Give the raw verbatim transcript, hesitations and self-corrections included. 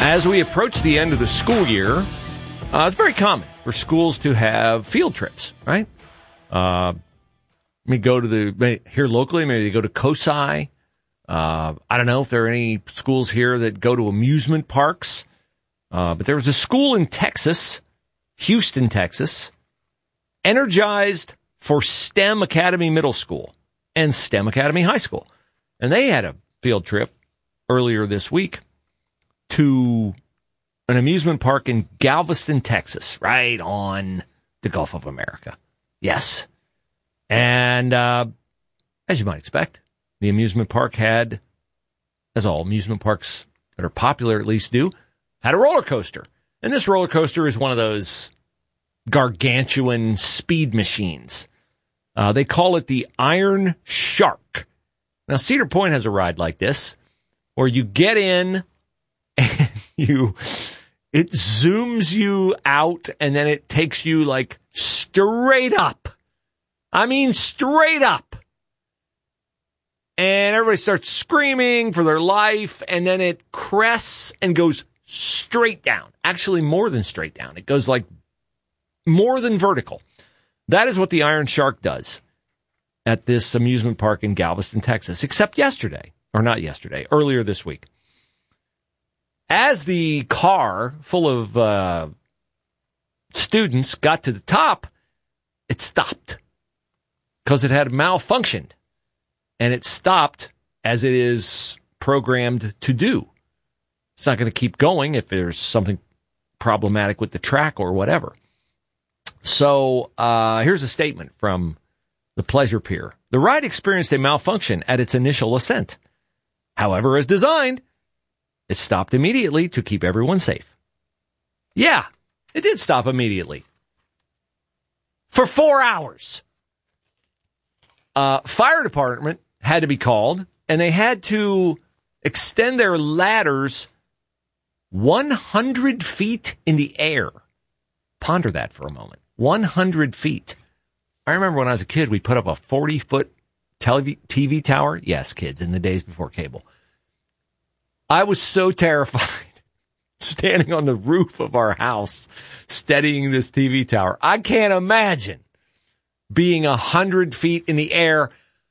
As we approach the end of the school year, uh, it's very common for schools to have field trips, right? Uh, maybe go to the, here locally, maybe they go to COSI. Uh, I don't know if there are any schools here that go to amusement parks. Uh, but there was a school in Texas, Houston, Texas, energized for STEM Academy Middle School and STEM Academy High School. And they had a field trip earlier this week to an amusement park in Galveston, Texas, right on the Gulf of America. Yes. And uh, as you might expect, the amusement park had, as all amusement parks that are popular at least do, had a roller coaster. And this roller coaster is one of those gargantuan speed machines. Uh, they call it the Iron Shark. Now, Cedar Point has a ride like this, where you get in and you, it zooms you out and then it takes you like straight up. I mean, straight up. And everybody starts screaming for their life, and then it crests and goes straight down. Actually, more than straight down. It goes like more than vertical. That is what the Iron Shark does at this amusement park in Galveston, Texas, except yesterday, or not yesterday, earlier this week. As the car full of uh, students got to the top, it stopped because it had malfunctioned, and it stopped as it is programmed to do. It's not going to keep going if there's something problematic with the track or whatever. So uh, here's a statement from the Pleasure Pier. The ride experienced a malfunction at its initial ascent. However, as designed, it stopped immediately to keep everyone safe. Yeah, it did stop immediately. For four hours. Uh, fire department had to be called, and they had to extend their ladders one hundred feet in the air. Ponder that for a moment. one hundred feet. I remember when I was a kid, we put up a forty-foot T V tower. Yes, kids, in the days before cable. I was so terrified standing on the roof of our house steadying this T V tower. I can't imagine being one hundred feet in the air